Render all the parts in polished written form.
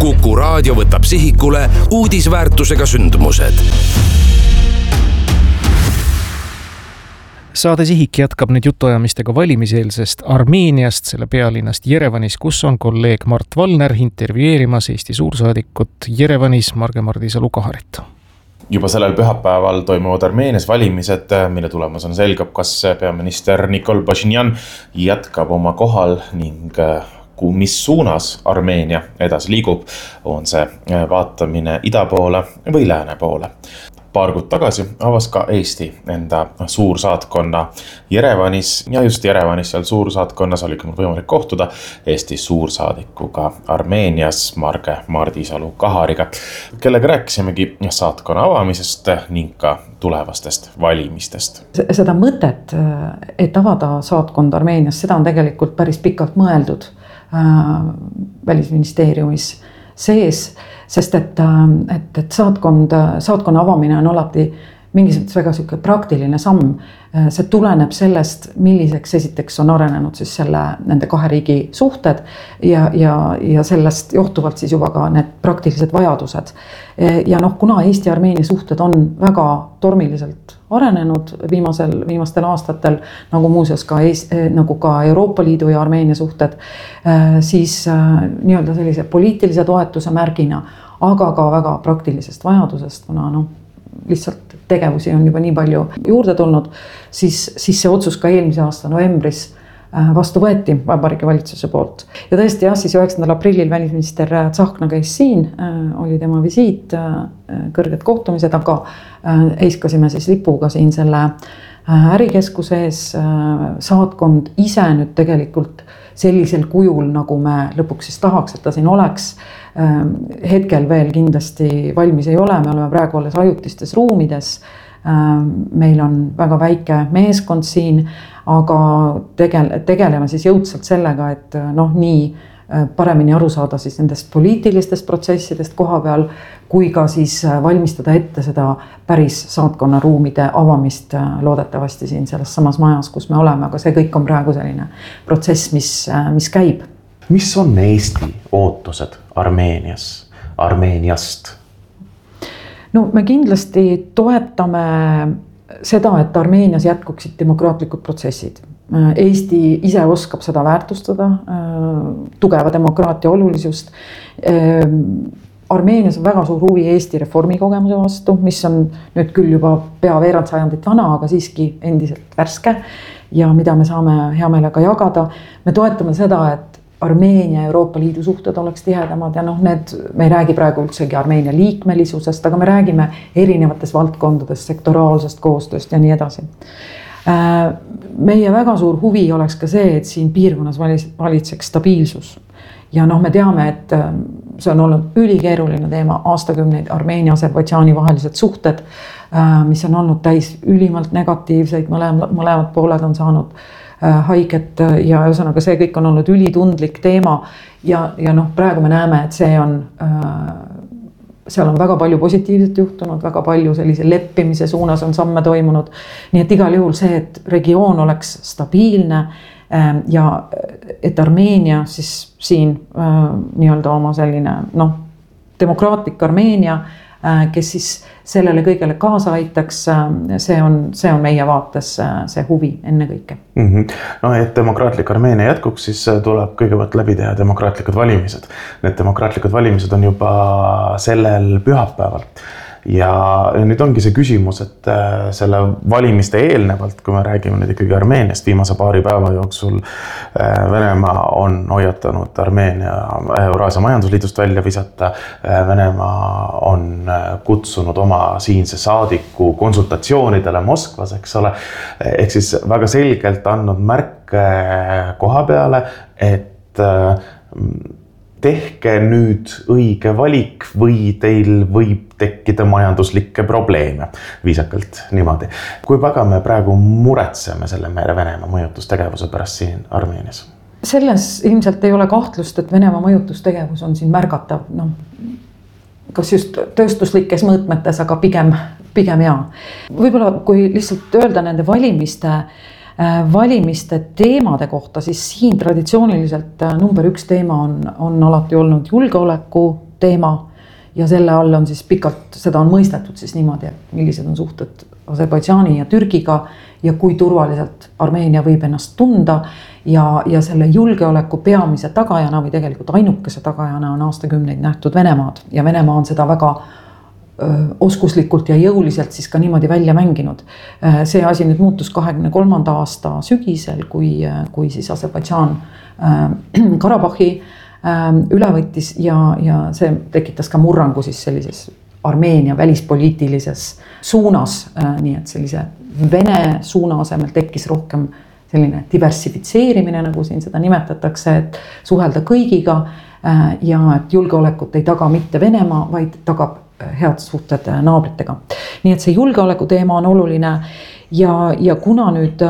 Kuku raadio võtab sihikule uudisväärtusega sündmused. Saade Sihik jätkab nüüd jutuajamistega valimiseelsest Armeeniast, selle pealinnast Jerevanis, kus on kolleeg Mart Valner intervjueerimas Eesti suursaadikut Jerevanis Marge Mardisalu-Kaharit. Juba sellel pühapäeval toimuvad Armeenias valimised, mille tulemusena selgub, kas peaminister Nikol Pashinyan jätkab oma kohal ning mis suunas Armeenia edasi liigub, on see vaatamine ida poole või lääne poole. Paar kuud tagasi avas ka Eesti enda suursaatkonna Jerevanis ja just Jerevanis seal suursaatkonnas oligi mul võimalik kohtuda Eesti suursaadikuga Armeenias Marge Mardisalu-Kahariga, kellega rääkisimegi saatkonna avamisest ning ka tulevastest valimistest. Seda mõtet, et avada saatkond Armeenias, seda on tegelikult päris pikalt mõeldud välisministeeriumis sees, sest et saatkonna avamine on alati mingisugune väga praktiline samm. See tuleneb sellest, milliseks esiteks on arenenud siis nende kahe riigi suhted ja sellest johtuvalt siis juba ka need praktilised vajadused. Ja kuna Eesti ja Armeenia suhted on väga tormiliselt arenenud viimastel aastatel, nagu muuseas nagu ka Euroopa Liidu ja Armeenia suhted, siis nii-öelda sellise poliitilise toetuse märgina, aga ka väga praktilisest vajadusest, kuna lihtsalt tegevusi on juba nii palju juurde tulnud, siis see otsus ka eelmise aasta novembris vastu võeti Vabariigi valitsuse poolt. Ja tõesti siis 9. aprillil välisminister Tsahkna käis siin, oli tema visiit, kõrged kohtumised, aga heiskasime siis lipuga siin selle ärikeskuse ees. Saatkond ise nüüd tegelikult sellisel kujul, nagu me lõpuks siis tahaks, et ta siin oleks, hetkel veel kindlasti valmis ei ole, me oleme praegu alles ajutistes ruumides, meil on väga väike meeskond siin, aga tegeleme siis jõudsalt sellega, et nii paremini aru saada siis nendest poliitilistest protsessidest koha peal, kui ka siis valmistada ette seda päris saatkonna ruumide avamist loodetavasti siin selles samas majas, kus me oleme, aga see kõik on praegu selline protsess, mis käib. Mis on Eesti ootused Armeeniast? Me kindlasti toetame seda, et Armeenias jätkuksid demokraatlikud protsessid. Eesti ise oskab seda väärtustada, tugeva demokraatia olulisust. Armeenias on väga suur huvi Eesti reformikogemuse vastu, mis on nüüd küll juba pea veerand sajandit vana, aga siiski endiselt värske ja mida me saame hea meelega jagada. Me toetame seda, et Armeenia ja Euroopa Liidu suhted oleks tihedamad ja me ei räägi praegu üldsegi Armeenia liikmelisusest, aga me räägime erinevates valdkondades, sektoraalsest koostööst ja nii edasi. Meie väga suur huvi oleks ka see, et siin piirkonnas valitseks stabiilsus. Ja me teame, et see on olnud ülikeeruline teema aastakümneid Armeenia ja Aserbaidžaani vahelised suhted, mis on olnud täis ülimalt negatiivseid, mõlemad pooled on saanud haiget ja ühesõnaga see kõik on olnud ülitundlik teema ja praegu me näeme, et seal on väga palju positiivset juhtunud, väga palju sellise leppimise suunas on samme toimunud. Nii et igal juhul see, et regioon oleks stabiilne ja et Armeenia siis siin nii-öelda oma selline demokraatlik Armeenia, kes siis sellele kõigele kaasa aitaks, see on meie vaates see huvi enne kõike. Et demokraatlik Armeenia jätkuks, siis tuleb kõigepealt läbi teha demokraatlikud valimised. Need demokraatlikud valimised on juba sellel pühapäeval. Ja nüüd ongi see küsimus, et selle valimiste eelnevalt, kui me räägime nüüd ikkagi Armeeniast, viimase paari päeva jooksul Venemaa on hoiatanud Armeenia Euraasia majandusliidust välja visata. Venemaa on kutsunud oma siinse saadiku konsultatsioonidele Moskvas, eks ole. Ehk siis väga selgelt andnud märke koha peale, et tehke nüüd õige valik või teil võib tekkida majanduslikke probleeme, viisakalt niimoodi. Kui väga me praegu muretseme selle Venemaa mõjutustegevuse pärast siin Armeenias? Selles ilmselt ei ole kahtlust, et Venemaa mõjutustegevus on siin märgatav, kas just tööstuslikes mõõtmetes, aga pigem jaa. Võib-olla kui lihtsalt öelda nende valimiste teemade kohta, siis siin traditsiooniliselt number 1 teema on alati olnud julgeoleku teema ja selle all on siis pikalt, seda on mõistetud siis niimoodi, et millised on suhted Aserbaidžaani ja Türgiga ja kui turvaliselt Armeenia võib ennast tunda ja selle julgeoleku peamise tagajana või tegelikult ainukese tagajana on aastakümneid nähtud Venemaad ja Venemaa on seda väga oskuslikult ja jõuliselt siis ka niimoodi välja mänginud. See asi nüüd muutus 23. aasta sügisel, kui siis Aserbaidžaan Karabahhi üle võttis ja see tekitas ka murrangu siis sellises Armeenia välispoliitilises suunas, nii et sellise Vene suuna asemel tekkis rohkem selline diversifitseerimine, nagu siin seda nimetatakse, et suhelda kõigiga ja et julgeolekut ei taga mitte Venemaa, vaid tagab head suhted naabritega. Nii et see julgeoleku teema on oluline ja kuna nüüd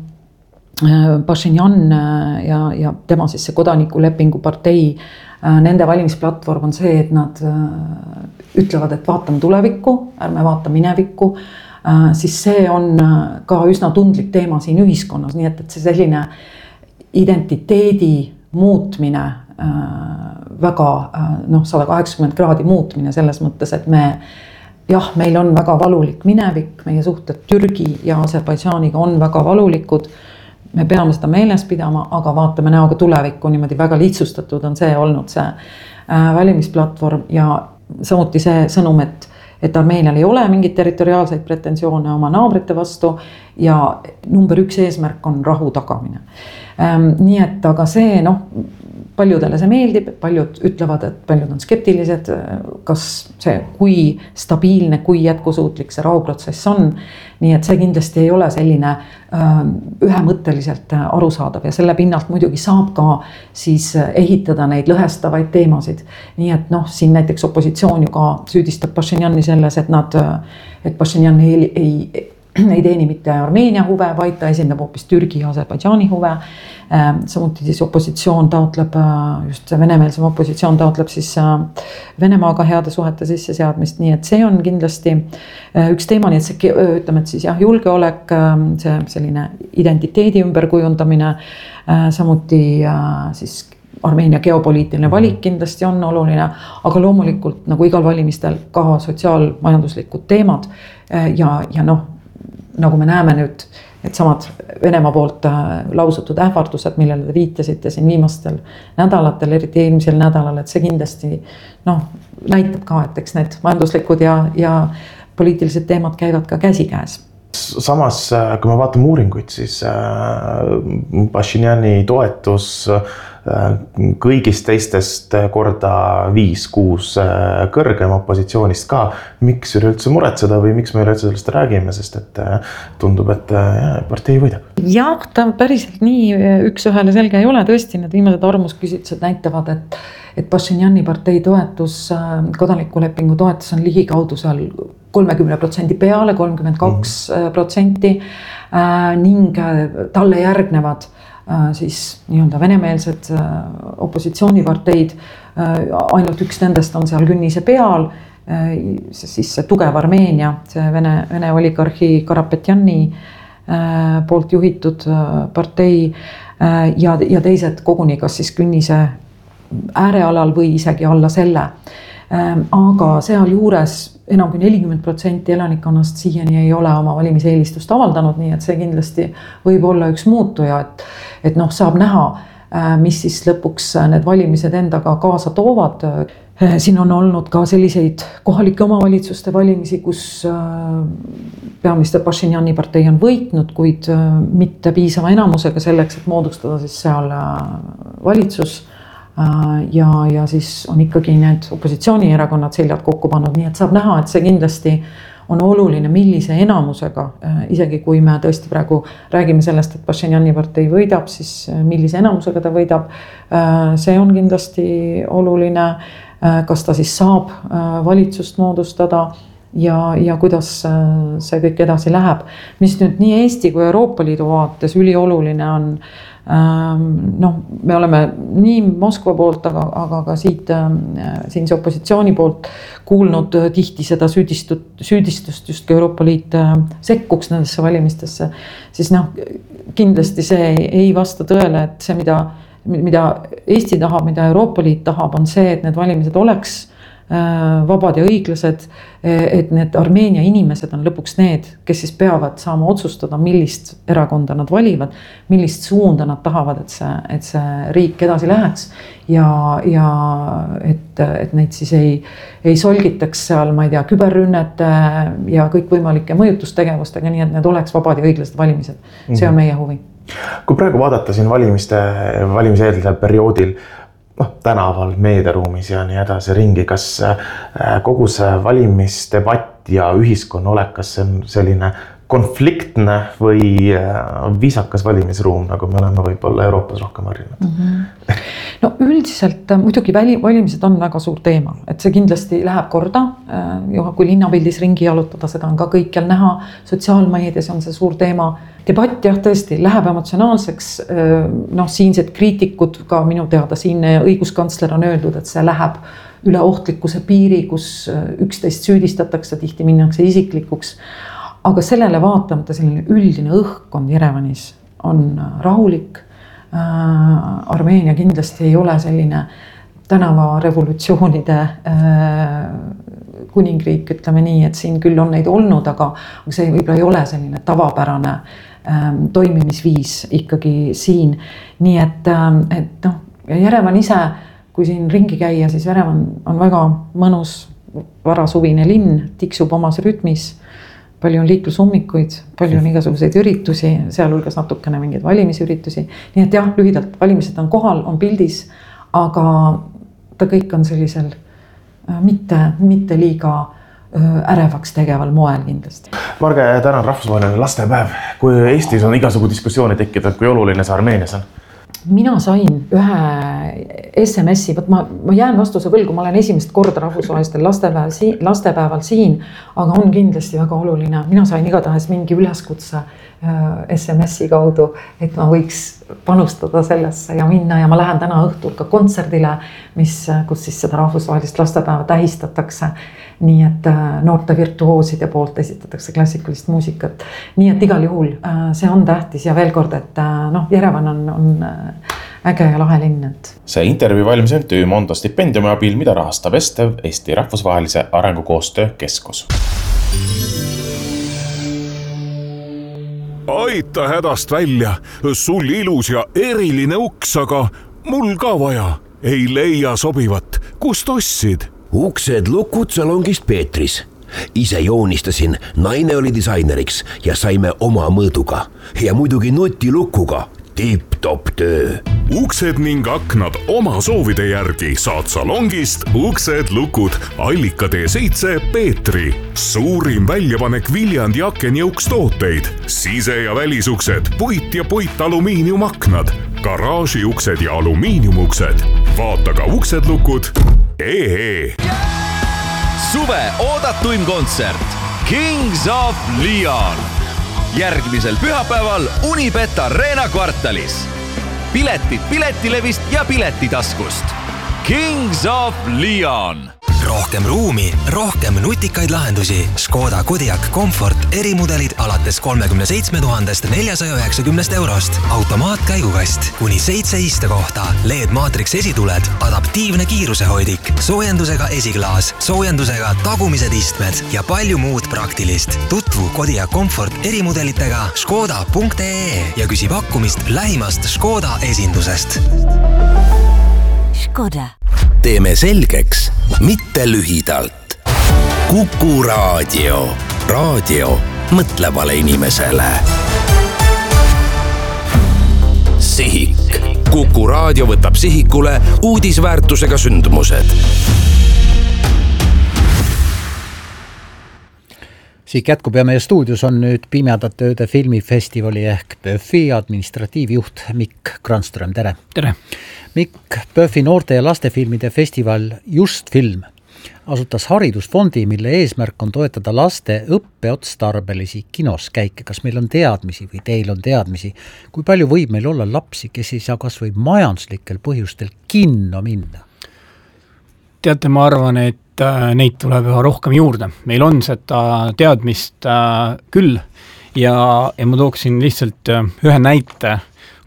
Pashinyan ja tema siis see kodanikulepingu partei, nende valimisplatvorm on see, et nad ütlevad, et vaatame tulevikku, ärme vaata minevikku, siis see on ka üsna tundlik teema siin ühiskonnas, nii et see selline identiteedi muutmine väga 180 kraadi muutmine selles mõttes, et meil on väga valulik minevik, meie suhted Türgi ja Aserbaidžaaniga on väga valulikud, me peame seda meeles pidama, aga vaatame näoga tulevikku, niimoodi väga lihtsustatud on see olnud see valimisplatvorm ja samuti see sõnum, et Armeenial ei ole mingit territoriaalseid pretensioone oma naabrite vastu ja number 1 eesmärk on rahu tagamine. Nii et aga see paljudele see meeldib, paljud ütlevad, et paljud on skeptilised, kas see, kui stabiilne, kui jätkusuutlik see rahuprotsess on. Nii et see kindlasti ei ole selline ühemõtteliselt arusaadav ja selle pinnalt muidugi saab ka siis ehitada neid lõhestavaid teemasid. Nii et siin näiteks opositsioon ju ka süüdistab Pashinjani selles, et Pashinjan ei teeni mitte Armeenia huve, vaid ta esindab hoopis Türgi ja Aserbaidžaani huve. Samuti siis opositsioon taotleb, just venemeelsem opositsioon taotleb siis Venemaaga heade suhete sisse seadmist, nii et see on kindlasti üks teema, nii et see ütleme, et siis julgeolek, see selline identiteedi ümberkujundamine, samuti siis Armeenia geopoliitiline valik kindlasti on oluline, aga loomulikult nagu igal valimistel ka sotsiaalmajanduslikud teemad ja nagu me näeme nüüd, et samad Venemaa poolt lausutud ähvardused, millele te viitasite siin viimastel nädalatel, eriti eelmisel nädalal, et see kindlasti näitab ka, et eks need majanduslikud ja poliitilised teemad käivad ka käsikäes. Samas, kui me vaatame uuringuid, siis Pashinjani toetus kõigist teistest korda 5-6 kõrgem opositsioonist ka. Miks üleüldse muretseda või miks me üleüldse sellest räägime, sest et tundub, et partei võidab? Jah, ta päriselt nii üks-ühele selge ei ole, tõesti need viimased arvamusküsitlused näitavad, et Pashinjani partei toetus, kodanikulepingu toetus on ligikaudu seal 30% peale, 32% ning talle järgnevad siis nii-öelda venemeelsed opositsiooniparteid, ainult üks nendest on seal künnise peal, siis see tugev Armeenia, see Vene oligarhi Karapetjani poolt juhitud partei ja teised koguni kas siis künnise äärealal või isegi alla selle. Aga seal juures enam kui 40% elanikkonnast siiani ei ole oma valimiseelistust avaldanud, nii et see kindlasti võib olla üks muutuja, et saab näha, mis siis lõpuks need valimised endaga kaasa toovad. Siin on olnud ka selliseid kohalike omavalitsuste valimisi, kus peaminister Pashinjani partei on võitnud, kuid mitte piisava enamusega selleks, et moodustada siis seal valitsus. Ja siis on ikkagi need opositsioonierakonnad seljad kokku pannud, nii et saab näha, et see kindlasti on oluline, millise enamusega, isegi kui me tõesti praegu räägime sellest, et Pashinjani partei võidab, siis millise enamusega ta võidab, see on kindlasti oluline, kas ta siis saab valitsust moodustada ja kuidas see kõik edasi läheb. Mis nüüd nii Eesti kui Euroopa Liidu vaates ülioluline on, me oleme nii Moskva poolt, aga ka siinse opositsiooni poolt kuulnud tihti seda süüdistust just Euroopa Liit sekkuks nendesse valimistesse, siis kindlasti see ei vasta tõele, et see, mida mida Eesti tahab, mida Euroopa Liit tahab, on see, et need valimised oleks vabad ja õiglased, et need Armeenia inimesed on lõpuks need, kes siis peavad saama otsustada, millist erakonda nad valivad, millist suunda nad tahavad, et see riik edasi läheks ja et neid siis ei solgitaks seal, ma ei tea, küberrünnete ja kõikvõimalike mõjutustegevustega, nii et need oleks vabad ja õiglased valimised. See on meie huvi. Kui praegu vaadata siin valimiseelsel perioodil, tänaval, meediaruumis ja nii edasi ringi, kas kogu see valimisdebatt ja ühiskonna olek, kas see on selline konfliktne või viisakas valimisruum, nagu me oleme võib-olla Euroopas rohkem harjunud? No üldiselt muidugi valimised on väga suur teema, et see kindlasti läheb korda. Kui linnapildis ringi jalutada, seda on ka kõikjal näha, sotsiaalmeedias on see suur teema. Debatt jah, tõesti läheb emotsionaalseks, siinsed kriitikud, ka minu teada siin õiguskantsler on öeldud, et see läheb üle ohtlikkuse piiri, kus üksteist süüdistatakse, tihti minnakse isiklikuks. Aga sellele vaatamata selline üldine õhkkond Jerevanis on rahulik. Armeenia kindlasti ei ole selline tänavarevolutsioonide kuningriik, ütleme nii, et siin küll on neid olnud, aga see võib-olla ei ole selline tavapärane toimimisviis ikkagi siin. Nii et Jerevan ise, kui siin ringi käia, siis Jerevan on väga mõnus varasuvine linn, tiksub omas rütmis, palju on liiklusummikuid, palju on igasuguseid üritusi, sealhulgas natukene mingeid valimisüritusi. Nii et jah, lühidalt valimised on kohal, on pildis, aga ta kõik on sellisel mitte liiga ärevaks tegeval moel kindlasti. Marge, täna on rahvusvaheline lastepäev. Kui Eestis on igasugu diskussiooni tekkinud, kui oluline see Armeenias on? Mina sain ühe SMS-i, ma jään vastuse võlgu, ma olen esimest korda rahvusvahelistel lastepäeval siin, aga on kindlasti väga oluline. Mina sain igatahes mingi üleskutse SMS-i kaudu, et ma võiks panustada sellesse ja minna ja ma lähen täna õhtul ka kontserdile, kus siis seda rahvusvahelist lastepäeva tähistatakse. Nii et noorte virtuooside poolt esitatakse klassikalist muusikat. Nii et igal juhul see on tähtis ja veel kord, et Jerevan on äge ja lahe linn. See intervjuu valmis MTÜ Mondo stipendiumi abil, mida rahastab Estev, Eesti Rahvusvahelise Arengukoostöö Keskus. Aita hädast välja, sul ilus ja eriline uks, aga mul ka vaja. Ei leia sobivat, kust ostsid? Uksed lukud salongist Peetris. Ise joonistasin, naine oli disaineriks ja saime oma mõõduga. Ja muidugi nutilukuga. Tipp-top töö. Uksed ning aknad oma soovide järgi saad salongist Uksed lukud Allika T7 Peetri. Suurim väljapanek Viljandi akenjõukstooteid. Sise- ja välisuksed, puit ja puitalumiiniumaknad, garaažiuksed ja alumiiniumuksed. Vaata ka Uksed lukud. Suve oodatuim kontsert Kings of Leon. Järgmisel pühapäeval Unibet Arena kvartalis. Piletid Piletilevist ja Piletitaskust. Kings of Leon. Rohkem ruumi, rohkem nutikaid lahendusi. Škoda Kodiaq Comfort erimudelid alates 37 490 eurost. Automaatkäigukast, kuni 7 istekohta, LED-maatriks esituled, adaptiivne kiirusehoidik, soojendusega esiklaas, soojendusega tagumised istmed ja palju muud praktilist. Tutvu Kodiaq Comfort erimudelitega škoda.ee ja küsi pakkumist lähimast Škoda esindusest. Škoda. Teeme selgeks, mitte lühidalt. Kuku raadio. Raadio mõtlevale inimesele. Sihik. Kuku raadio võtab sihikule uudisväärtusega sündmused. Siik jätkub ja meie stuudios on nüüd Pimedate ööde filmifestivali ehk PÖFFi administratiivjuht Mikk Granström, tere! Tere! Mikk, PÖFFi noorte ja lastefilmide festival Just Film asutas haridusfondi, mille eesmärk on toetada laste õppeotstarbelisi kinos käike. Kas meil on teadmisi või teil on teadmisi, kui palju võib meil olla lapsi, kes ei saa kas või majanduslikel põhjustel kinno minna? Teate, ma arvan, et neid tuleb üha rohkem juurde. Meil on seda teadmist küll ja ma tooksin lihtsalt ühe näite.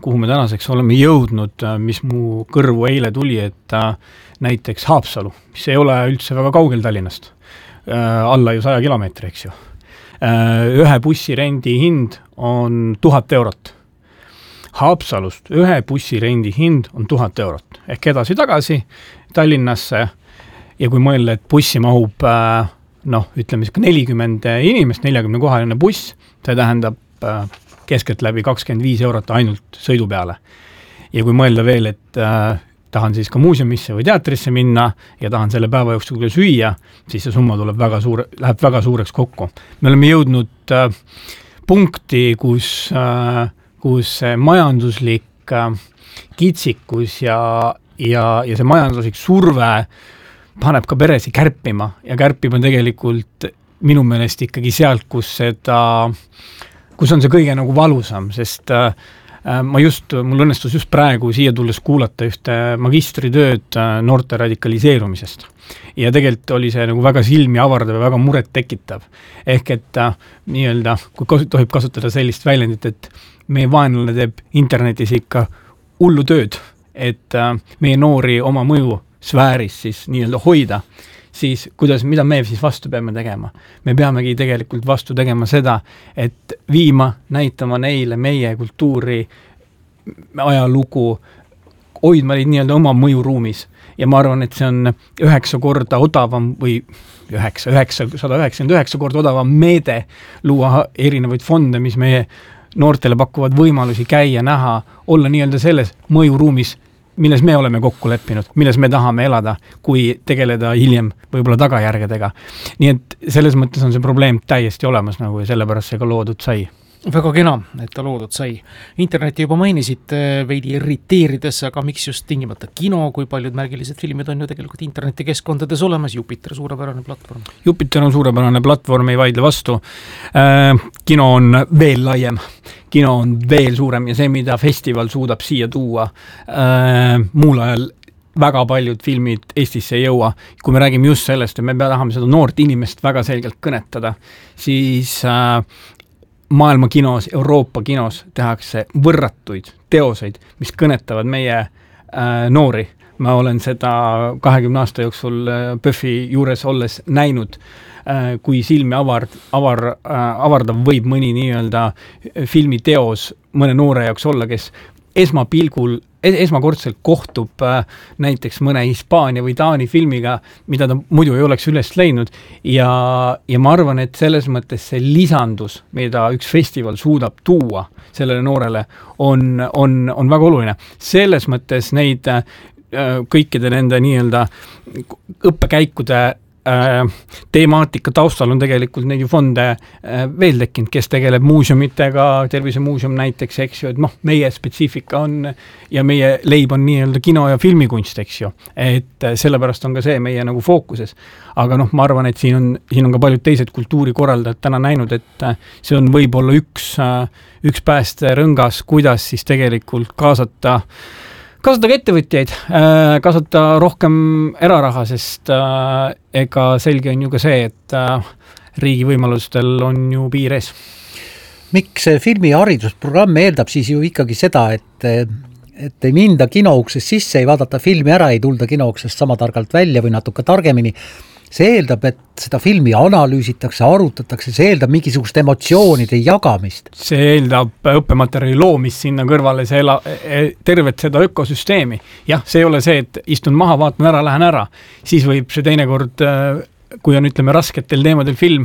kuhu me tänaseks oleme jõudnud, mis mu kõrvu eile tuli, et näiteks Haapsalu, mis ei ole üldse väga kaugel Tallinnast, alla ju 100 kilomeetri, eks ju. Ühe bussirendi hind on 1000 eurot. Haapsalust ühe bussirendi hind on 1000 eurot. Ehk edasi-tagasi Tallinnasse ja kui mõelda, et bussi mahub ütleme 40 inimest, 40-kohaline buss, see tähendab keskelt läbi 25 eurot ainult sõidu peale. Ja kui mõelda veel, et tahan siis ka muuseumisse või teatrisse minna ja tahan selle päeva jooksul süüa, siis see summa tuleb läheb väga suureks kokku. Me oleme jõudnud punkti, kus majanduslik kitsikus ja see majanduslik surve paneb ka peresi kärpima ja kärpima tegelikult minu meelest ikkagi sealt, kus on see kõige nagu valusam, sest mul õnnestus just praegu siia tulles kuulata ühte magistritööd noorte radikaliseerumisest. Ja tegelikult oli see nagu väga silmi avardav ja väga muret tekitav. Ehk et nii-öelda, kui tohib kasutada sellist väljendit, et meie vaenlane teeb internetis ikka hullu tööd, et meie noori oma mõju sfääris siis nii-öelda hoida, siis mida me siis vastu peame tegema? Me peamegi tegelikult vastu tegema seda, et näitama neile meie kultuuri, ajalugu, hoidma neid nii-öelda oma mõjuruumis. Ja ma arvan, et see on 9 korda odavam või 199 korda odavam meede luua erinevaid fonde, mis meie noortele pakuvad võimalusi käia, näha, olla nii-öelda selles mõjuruumis, milles me oleme kokku leppinud, milles me tahame elada, kui tegeleda hiljem võib-olla tagajärgedega. Nii et selles mõttes on see probleem täiesti olemas nagu ja sellepärast see ka loodud sai. Väga kena, et ta loodud sai. Interneti juba mainisid veidi irriteerides, aga miks just tingimata kino, kui paljud märgilised filmid on ju tegelikult internetikeskkondades olemas, Jupiter suurepärane platvorm. Jupiter on suurepärane platvorm, ei vaidle vastu. Kino on veel laiem, kino on veel suurem ja see, mida festival suudab siia tuua, muul ajal väga paljud filmid Eestisse ei jõua. Kui me räägime just sellest, et me tahame seda noort inimest väga selgelt kõnetada, siis maailma kinos, Euroopa kinos tehakse võrratuid teoseid, mis kõnetavad meie noori. Ma olen seda 20 aasta jooksul PÖFFi juures olles näinud, kui silmi avardav võib mõni nii-öelda filmiteos mõne noore jaoks olla, kes esmakordselt kohtub näiteks mõne Hispaania või Taani filmiga, mida ta muidu ei oleks üles leidnud ja ma arvan, et selles mõttes see lisandus, mida üks festival suudab tuua sellele noorele, on väga oluline. Selles mõttes neid kõikide nende nii-öelda õppekäikude teemaatika taustal on tegelikult neid ju fonde veel tekkinud, kes tegeleb muuseumitega, Tervisemuuseum näiteks, eks ju, et meie spetsiifika on ja meie leib on nii-öelda kino- ja filmikunst, eks ju, et sellepärast on ka see meie nagu fookuses. Aga ma arvan, et siin on ka paljud teised kultuurikorraldajad täna näinud, et see on võib-olla üks päästerõngas, kuidas siis tegelikult kaasata ka ettevõtjaid, kaasata rohkem eraraha, sest ega selge on ju ka see, et riigi võimalustel on ju piir ees. Miks filmi haridusprogramm eeldab siis ju ikkagi seda, et ei minda kinouksest sisse, ei vaadata filmi ära, ei tulda kinouksest sama targalt välja või natuke targemini. See eeldab, et seda filmi analüüsitakse, arutatakse, see eeldab mingisugust emotsioonide jagamist. See eeldab õppematerjali loomist sinna kõrvale, tervet seda ökosüsteemi. Jah, see ei ole see, et istun maha, vaatan ära, lähen ära. Siis võib see teinekord, kui on ütleme rasketel teemadel film,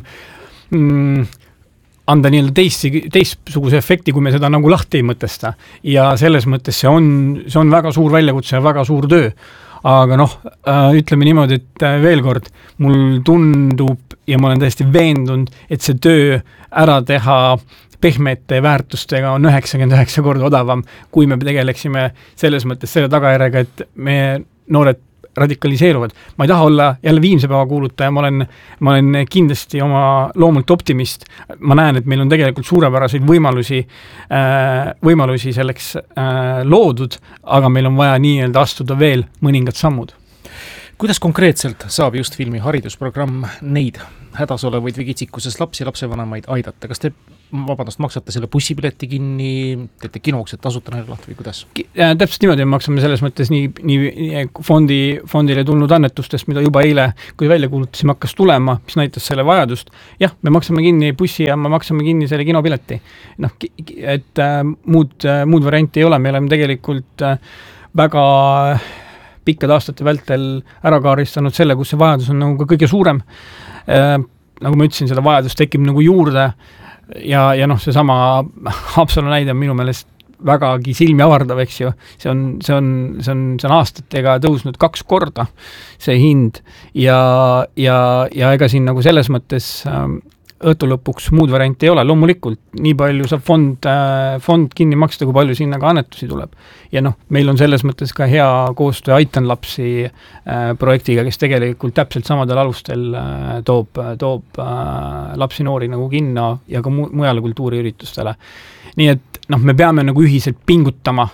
anda nii-öelda teistsuguse efekti, kui me seda nagu lahti ei mõtesta. Ja selles mõttes see on väga suur väljakutse ja väga suur töö. Aga ütleme niimoodi, et veel kord, mul tundub ja ma olen täiesti veendunud, et see töö ära teha pehmete väärtustega on 99 korda odavam, kui me tegeleksime selles mõttes selle tagajärjega, et meie noored radikaliseeruvad. Ma ei taha olla jälle viimse päeva kuulutaja, ma olen kindlasti oma loomult optimist. Ma näen, et meil on tegelikult suurepäraseid võimalusi selleks loodud, aga meil on vaja nii-öelda astuda veel mõningad sammud. Kuidas konkreetselt saab just filmi haridusprogramm neid hädas olevaid või kitsikuses lapsi ja lapsevanemaid aidata? Kas te, maksate selle bussipileti kinni, teete kinokesed tasuta neile lahti või kuidas? Täpselt niimoodi maksame selles mõttes nii fondile tulnud annetustest, mida juba eile, kui välja kuulutasime, hakkas tulema, mis näitas selle vajadust. Jah, me maksame kinni bussi ja me maksame kinni selle kinopileti. Et muud varianti ei ole, me oleme tegelikult väga pikkade aastate vältel ära kaaristanud selle, kus see vajadus on nagu kõige suurem. Nagu ma ütlesin, seda vajadus tekib nagu juurde ja seesama Haapsalu näide on minu meelest vägagi silmi avardav, eks ju. See on aastatega tõusnud 2 korda see hind ja ega siin nagu selles mõttes õhtu lõpuks muud varianti ei ole. Loomulikult nii palju saab fond kinni maksta, kui palju sinna ka annetusi tuleb. Ja meil on selles mõttes ka hea koostöö Aitan lapsi projektiga, kes tegelikult täpselt samadel alustel toob lapsi noori nagu kinno ja ka mujale kultuuriüritustele. Nii et me peame nagu ühiselt pingutama,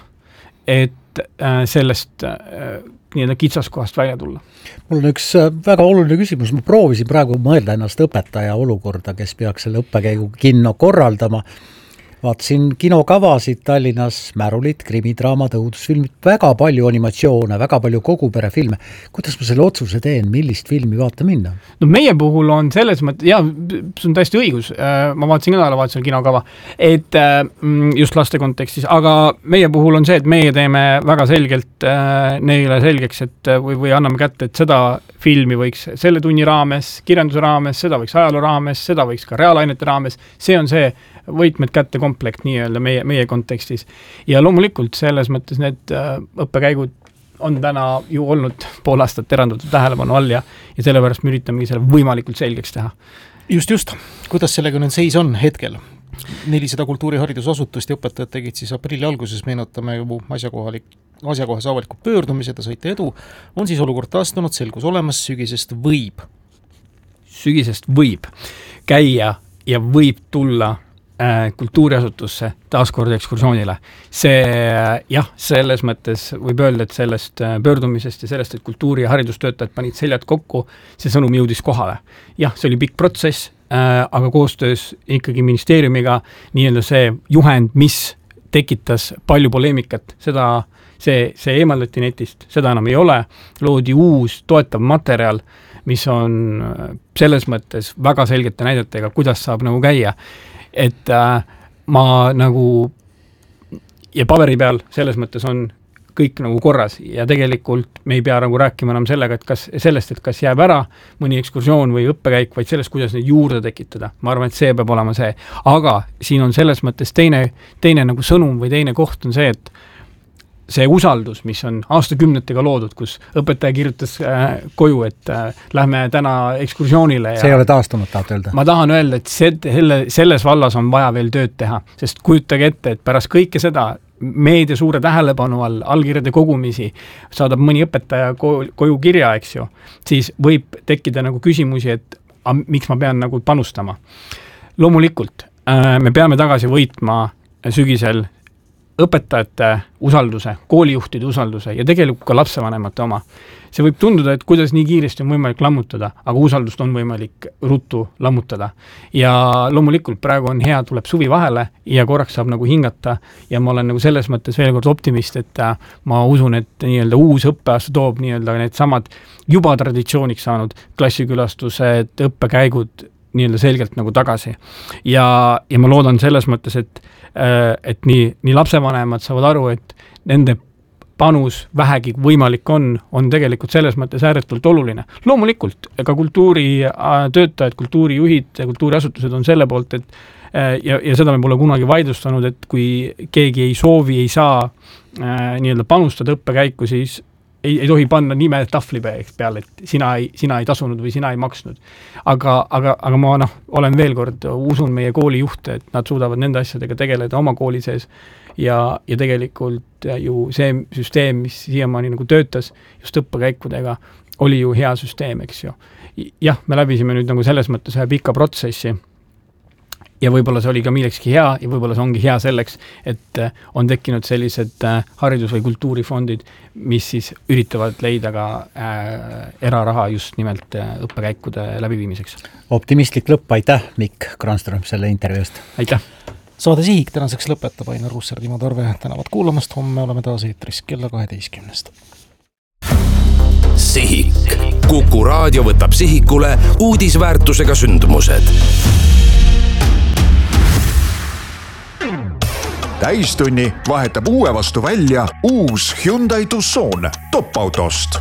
et sellest nii-öelda kitsaskohast välja tulla. Mul on üks väga oluline küsimus, ma proovisin praegu mõelda ennast õpetaja olukorda, kes peaks selle õppekäigu kinno korraldama. Vaatasin kinokavasid Tallinnas, märulit, krimidraamad, õudusfilmid, väga palju animatsioone, väga palju koguperefilme. Kuidas ma selle otsuse teen, millist filmi vaata minna? Meie puhul on selles mõttes, see on täiesti õigus, ma vaatasin ka nädalavahetusel kinokava, et just laste kontekstis, aga meie puhul on see, et meie teeme väga selgelt neile selgeks, et või anname kätte, et seda filmi võiks selle tunni raames, kirjanduse raames, seda võiks ajaloo raames, seda võiks ka reaalainete raames, see on see võitmed kätte komplekt nii-öelda meie kontekstis. Ja loomulikult selles mõttes need õppekäigud on täna ju olnud pool aastat erandatud tähelepanu all ja sellepärast me üritamegi selle võimalikult selgeks teha. Just. Kuidas sellega nüüd seis on hetkel? 400 kultuuriharidusasutust ja õpetajad tegid siis aprilli alguses, meenutame juba asjakohase avaliku pöördumised ja saite edu. On siis olukord taastunud, selgus olemas, sügisest võib käia ja võib tulla kultuuriasutusse taaskord ekskursioonile. See selles mõttes võib öelda, et sellest pöördumisest ja sellest, et kultuuri- ja haridustöötajad panid seljad kokku, see sõnum jõudis kohale. See oli pikk protsess, aga koostöös ikkagi ministeeriumiga nii-öelda see juhend, mis tekitas palju poleemikat, see eemaldati netist, seda enam ei ole, loodi uus toetav materjal, mis on selles mõttes väga selgete näidetega, kuidas saab nagu käia. Et ma nagu ja paberi peal selles mõttes on kõik nagu korras ja tegelikult me ei pea nagu rääkima enam sellega, et kas jääb ära mõni ekskursioon või õppekäik, vaid sellest, kuidas neid juurde tekitada. Ma arvan, et see peab olema see. Aga siin on selles mõttes teine nagu sõnum või teine koht on see, et see usaldus, mis on aastakümnetega loodud, kus õpetaja kirjutas koju, et lähme täna ekskursioonile. See ei ole taastunud, tahad öelda? Ma tahan öelda, et selles vallas on vaja veel tööd teha, sest kujutage ette, et pärast kõike seda meedia suure tähelepanu all, allkirjade kogumisi, saadab mõni õpetaja koju kirja, eks ju, siis võib tekkida nagu küsimusi, et miks ma pean nagu panustama. Loomulikult, me peame tagasi võitma sügisel õpetajate usalduse, koolijuhtide usalduse ja tegelikult ka lapsevanemate oma. See võib tunduda, et kuidas nii kiiresti on võimalik lammutada, aga usaldust on võimalik ruttu lammutada. Ja loomulikult praegu on hea, tuleb suvi vahele ja korraks saab nagu hingata ja ma olen nagu selles mõttes veel kord optimist, et ma usun, et nii-öelda uus õppeaasta toob nii-öelda need samad juba traditsiooniks saanud klassikülastused, õppekäigud nii-öelda selgelt nagu tagasi. Ja ma loodan selles mõttes, et nii lapsevanemad saavad aru, et nende panus vähegi võimalik on tegelikult selles mõttes ääretult oluline. Loomulikult, ka kultuuritöötajad, kultuurijuhid ja kultuuriasutused on selle poolt, et ja seda me pole kunagi vaidlustanud, et kui keegi ei soovi, ei saa nii-öelda panustada õppekäiku, siis ei tohi panna nime tahvli peale, et sina ei tasunud või sina ei maksnud. Aga ma olen veel kord, usun meie koolijuhte, et nad suudavad nende asjadega tegeleda oma kooli sees ja tegelikult ju see süsteem, mis siiamaani nagu töötas just õppekäikudega, oli ju hea süsteem, eks ju. Jah, me läbisime nüüd nagu selles mõttes ühe pika protsessi ja võib-olla see oli ka millekski hea ja võib-olla see ongi hea selleks, et on tekkinud sellised haridus- või kultuurifondid, mis siis üritavad leida ka eraraha just nimelt õppekäikude läbiviimiseks. Optimistlik lõpp, aitäh Mikk Granström selle intervjuust. Aitäh! Saade Sihik tänaseks lõpetab Ainar Ruussaar, Timo Tarve tänavad kuulamast, homme oleme taas eetris kella 12. Sihik. Kuku raadio võtab sihikule uudisväärtusega sündmused. Täistunni vahetab uue vastu välja uus Hyundai Tucson top-autost.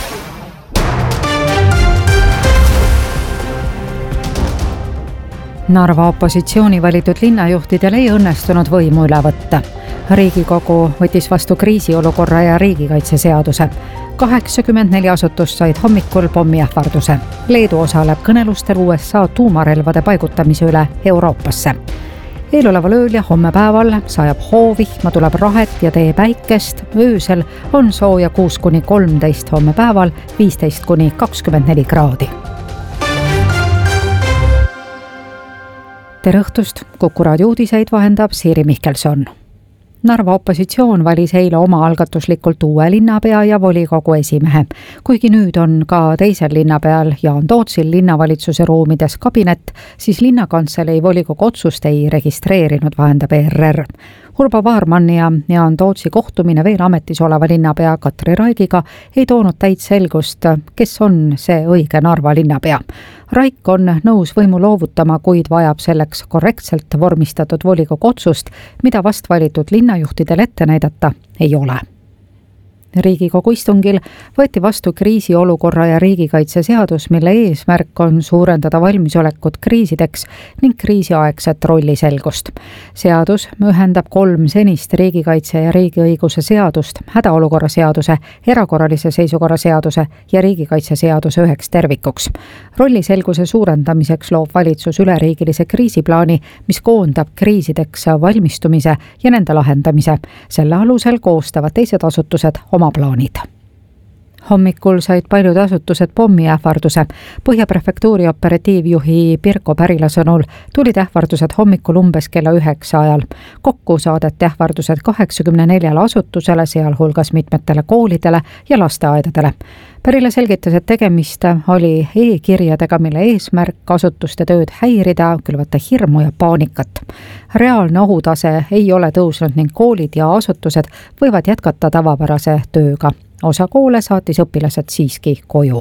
Narva opositsiooni valitud linnajuhtidel ei õnnestunud võimu üle võtta. Riigikogu võttis vastu kriisiolukorra ja riigikaitseseaduse. 84 asutust said hommikul pommiähvarduse. Leedu osaleb kõnelustel USA tuumarelvade paigutamise üle Euroopasse. Eeloleval ööl ja homme päeval sajab hoovihma, tuleb rahet ja tee päikest. Öösel on sooja 6-13, homme päeval 15-24 kraadi. Tere õhtust, Kuku raadio uudiseid vahendab Siiri Mihkelson. Narva opositsioon valis eile oma algatuslikult uue linnapea ja volikogu esimehe. Kuigi nüüd on ka teisel linnapeal Jaan Tootsil linnavalitsuse ruumides kabinet, siis linnakantselei volikogu otsust ei registreerinud, vahendab ERR. Urbo Vaarmanni ja Jaan Tootsi kohtumine veel ametis oleva linnapea Katri Raigiga ei toonud täit selgust, kes on see õige Narva linnapea. Raik on nõus võimu loovutama, kuid vajab selleks korrektselt vormistatud volikogu otsust, mida vast valitud linnajuhtidel ette näidata ei ole. Riigikogu istungil võeti vastu kriisiolukorra ja riigikaitseseadus, mille eesmärk on suurendada valmisolekut kriisideks ning kriisiaegset rolliselgust. Seadus ühendab 3 senist riigikaitse ja riigiõiguse seadust, hädaolukorra seaduse, erakorralise seisukorra seaduse ja riigikaitseseaduse üheks tervikuks. Rolliselguse suurendamiseks loob valitsus üleriigilise kriisiplaani, mis koondab kriisideks valmistumise ja nende lahendamise. Selle alusel koostavad teised asutused oma plaanid. Hommikul said paljud asutused pommiähvarduse. Põhjaprefektuuri operatiivjuhi Pirko Pärila sõnul tulid ähvardused hommikul umbes kella 9 ajal. Kokku saadeti ähvardused 84 asutusele, sealhulgas mitmetele koolidele ja lasteaedadele. Pärila selgitas, et tegemist oli e-kirjadega, mille eesmärk asutuste tööd häirida, külvata hirmu ja paanikat. Reaalne ohutase ei ole tõusnud ning koolid ja asutused võivad jätkata tavapärase tööga. Osa koole saatis õpilased siiski koju.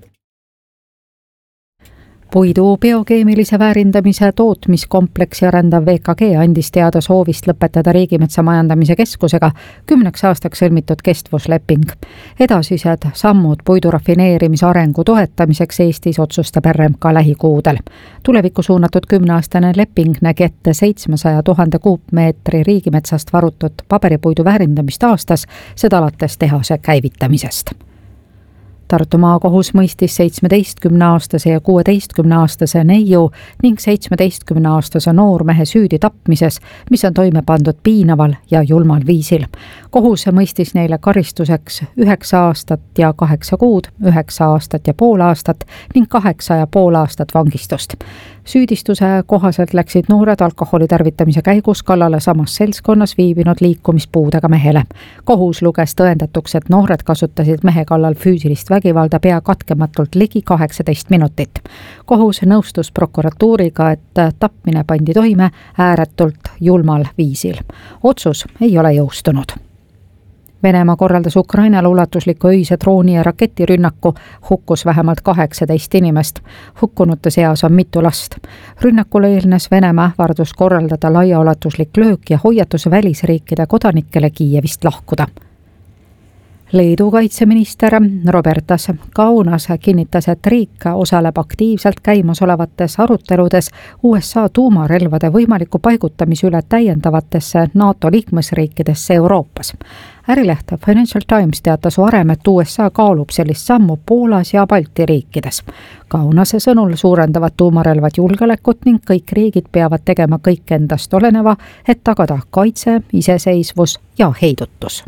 Puidu biokeemilise väärindamise tootmiskompleksi arendav VKG andis teada soovist lõpetada Riigimetsa Majandamise Keskusega 10 aastaks sõlmitud kestvusleping. Edasised sammud puidu rafineerimise arengu toetamiseks Eestis otsustab RMK lähikuudel. Tulevikku suunatud 10-aastane leping nägi ette 700 000 kuupmeetri riigimetsast varutud paberipuidu väärindamist aastas, seda alates tehase käivitamisest. Tartu maakohus mõistis 17-aastase ja 16-aastase neiu ning 17-aastase noormehe süüdi tapmises, mis on toime pandud piinaval ja julmal viisil. Kohus mõistis neile karistuseks 9 aastat ja 8 kuud, 9 aastat ja pool aastat ning 8,5 aastat vangistust. Süüdistuse kohaselt läksid noored alkoholi tarvitamise käigus kallale samas seltskonnas viibinud liikumispuudega mehele. Kohus luges tõendatuks, et noored kasutasid mehe kallal füüsilist vägivalda pea katkematult ligi 18 minutit. Kohus nõustus prokuratuuriga, et tapmine pandi toime ääretult julmal viisil. Otsus ei ole jõustunud. Venemaa korraldas Ukrainale ulatusliku öise drooni- ja raketirünnaku, hukkus vähemalt 18 inimest. Hukkunute seas on mitu last. Rünnakule eelnes Venemaa ähvardus korraldada laiaulatuslik löök ja hoiatus välisriikide kodanikele Kiievist lahkuda. Leedu kaitseminister Robertas Kaunas kinnitas, et riik osaleb aktiivselt käimasolevates aruteludes USA tuumarelvade võimaliku paigutamise üle täiendavatesse NATO liikmesriikidesse Euroopas. Ärileht Financial Times teatas varem, et USA kaalub sellist sammu Poolas ja Balti riikides. Kaunase sõnul suurendavad tuumarelvad julgeolekut ning kõik riigid peavad tegema kõik endast oleneva, et tagada kaitse, iseseisvus ja heidutus.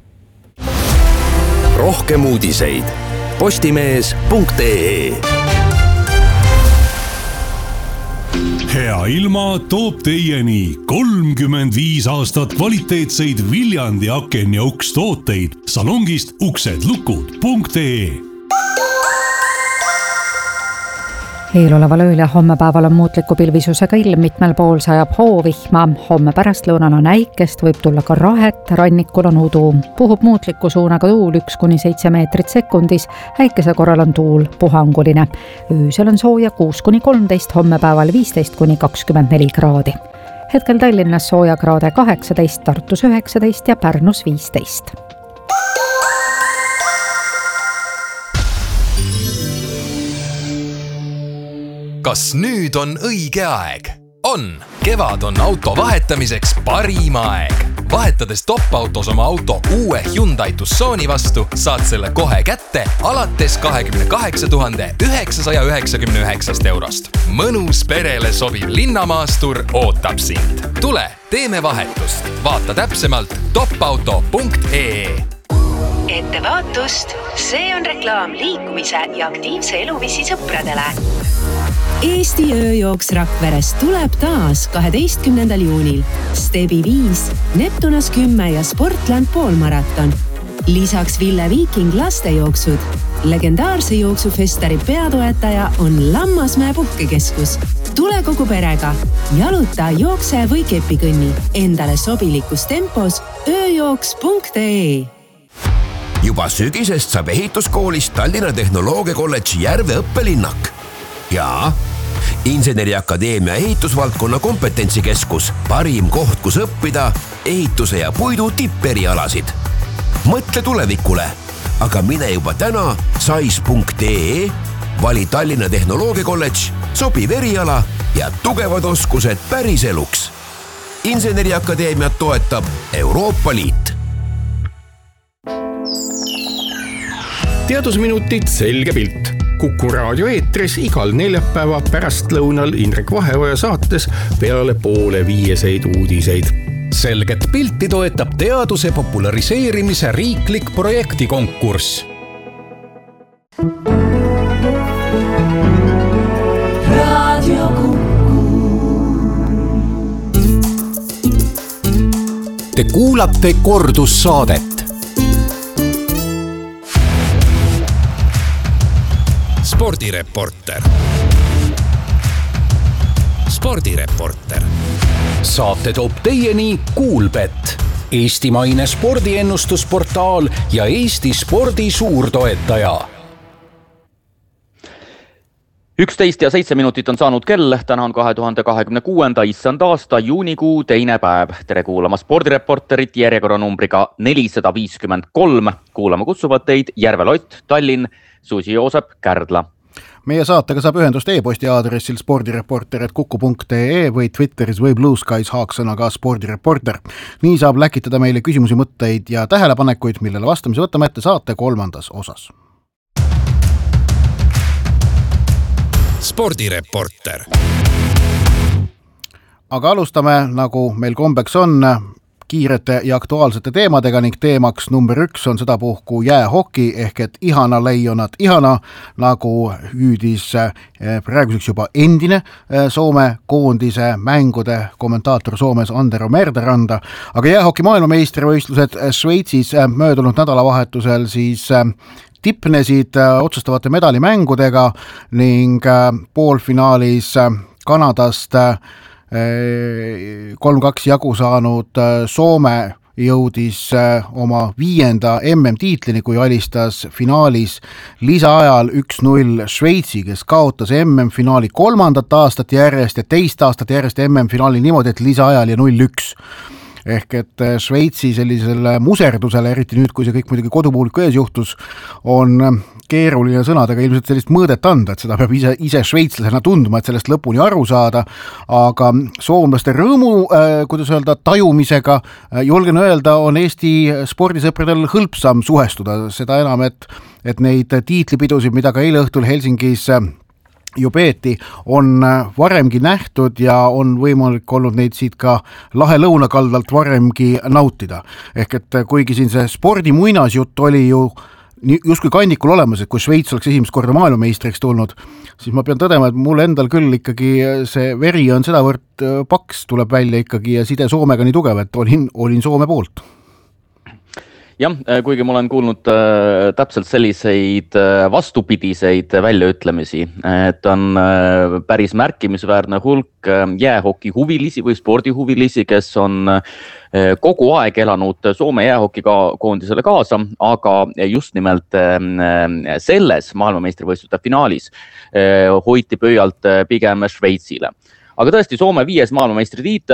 Rohkem uudiseid postimees.ee hea ilma toob teieni 35 aastat kvaliteetseid Viljandi aken- ja ukstooteid salongist uksedlukud.ee. Eeloleval ööl ja hommepäeval on muutliku pilvisusega ilm, mitmel pool sajab hoovihma, homme pärastlõunal on äikest, võib tulla ka rahet, rannikul on udu. Puhub muutliku suunaga tuul 1-7 meetrit sekundis, äikese korral on tuul puhanguline. Öösel on sooja 6-13, hommepäeval 15-24 kraadi. Hetkel Tallinnas sooja kraade 18, Tartus 19 ja Pärnus 15. Kas nüüd on õige aeg? On! Kevad on auto vahetamiseks parim aeg. Vahetades top-autos oma auto uue Hyundai Tucsoni vastu, saad selle kohe kätte alates 28 999 eurost. Mõnus perele sobiv linnamaastur ootab sind. Tule, teeme vahetust. Vaata täpsemalt topauto.ee. Ettevaatust! See on reklaam liikumise ja aktiivse eluviisi sõpradele. Eesti ööjooks Rakveres tuleb taas 12. juunil. Stebi 5, Neptunas 10 ja Sportland poolmaraton. Lisaks Ville Viiking lastejooksud. Legendaarse jooksufestari peatoetaja on Lammasmäe puhkekeskus. Tule kogu perega. Jaluta, jookse või kepikõnni. Endale sobilikus tempos ööjooks.ee. Juba sügisest saab ehituskoolist Tallinna Tehnoloogiakolledži Järve õppelinnak. Ja Inseneriakadeemia ehitusvaldkonna kompetentsikeskus, parim koht, kus õppida ehituse ja puidu tipperialasid. Mõtle tulevikule, aga mine juba täna sais.ee, vali Tallinna Tehnoloogiakolledž, sobiv eriala ja tugevad oskused päriseluks. Inseneriakadeemiat toetab Euroopa Liit. Teadusminutid selge pilt. Kuku raadio eetris igal neljapäeva pärastlõunal Indrek Vaheoja saates peale 4:30 uudiseid. Selget pilti toetab teaduse populariseerimise riiklik projektikonkurss. Radio Kuku. Te kuulate kordussaadet. Spordireporter. Spordireporter. Saate toob teieni Kuulbet, eestimaine spordiennustusportaal ja Eesti spordi suurtoetaja. 11 ja 7 minutit on saanud kell, täna on 2026. issand aasta juunikuu teine päev. Tere kuulama spordireporterit järjekorranumbriga 453. Kuulama kutsuvad teid Järve Lott, Tallinn, Susi Joosep, Kärdla. Meie saatega saab ühendust e-posti aadressil spordireporter@kuku.ee või Twitteris või Blue Skies haaksõnaga spordireporter. Nii saab läkitada meile küsimusi, mõtteid ja tähelepanekuid, millele vastamise võtame ette saate 3. osas. Spordireporter. Aga alustame, nagu meil kombeks on, kiirete ja aktuaalsete teemadega ning teemaks number 1 on sedapuhku jäähoki ehk et ihana leijonat ihana, nagu hüüdis praeguseks juba endine Soome koondise mängude kommentaator Soomes Antero Merderanda. Aga jäähoki maailmameistrivõistlused Šveitsis möödunud nädalavahetusel siis tipnesid otsustavate medalimängudega ning poolfinaalis Kanadast 3-2 jagu saanud Soome jõudis oma 5. MM-tiitlini, kui alistas finaalis lisaajal 1-0 Šveitsi, kes kaotas MM-finaali 3. aastat järjest ja 2 aastat järjest MM-finaali niimoodi, et lisaajal ja 0-1. Ehk et Šveitsi sellisele muserdusele, eriti nüüd, kui see kõik muidugi kodupubliku ees juhtus, on keeruline sõnadega ilmselt sellist mõõdet anda, et seda peab ise šveitslasena tundma, et sellest lõpuni aru saada, aga soomlaste rõõmu, kuidas öelda, tajumisega, julgen öelda, on Eesti spordisõpradel hõlpsam suhestuda, seda enam, et neid tiitlipidusid, mida ka eile õhtul Helsingis ju peeti, on varemgi nähtud ja on võimalik olnud neid siit ka lahe lõunakaldalt varemgi nautida. Ehk et kuigi siin see spordimuinasjutt oli ju justkui kandikul olemas, et kui Šveits oleks esimest korda maailmameistriks tulnud, siis ma pean tõdema, et mul endal küll ikkagi see veri on sedavõrd paks, tuleb välja ikkagi ja side Soomega nii tugev, et olin Soome poolt. Jah, kuigi ma olen kuulnud täpselt selliseid vastupidiseid väljaütlemisi, et on päris märkimisväärne hulk jäähoki huvilisi või spordihuvilisi, kes on kogu aeg elanud Soome jäähokikoondisele kaasa, aga just nimelt selles maailmameistrivõistluste finaalis hoiti pöialt pigem Šveitsile. Aga tõesti, Soome 5. maailmameistritiitel